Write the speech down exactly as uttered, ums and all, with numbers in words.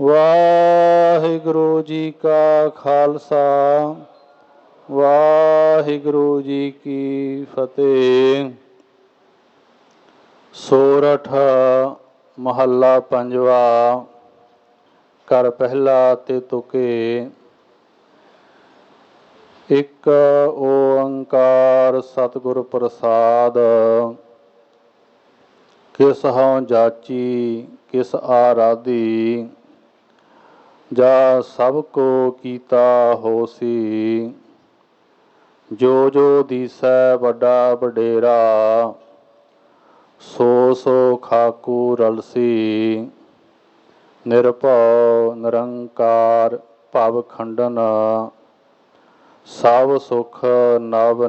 ਵਾਹਿਗੁਰੂ ਜੀ ਕਾ ਖਾਲਸਾ ਵਾਹਿਗੁਰੂ ਜੀ ਕੀ ਫਤਿਹ। ਸੋਰਠ ਮਹੱਲਾ ਪੰਜਵਾ। ਘਰ ਪਹਿਲਾ ਤੇ ਤੁਕੇ। ਇੱਕ ਓੰਕਾਰ ਸਤਿਗੁਰ ਪ੍ਰਸਾਦ। ਕਿਸ ਹਉ ਜਾਚੀ ਕਿਸ ਆਰਾਧੀ, ਜਾ ਸਭ ਕੋ ਕੀਤਾ ਹੋਸੀ। ਜੋ ਜੋ ਦੀਸੈ ਵੱਡਾ ਵਡੇਰਾ, ਸੋ ਸੋ ਖਾਕੂ ਰਲਸੀ। ਨਿਰਭਉ ਨਿਰੰਕਾਰ ਭਵ ਖੰਡਨ, ਸਭ ਸੁਖ ਨਵ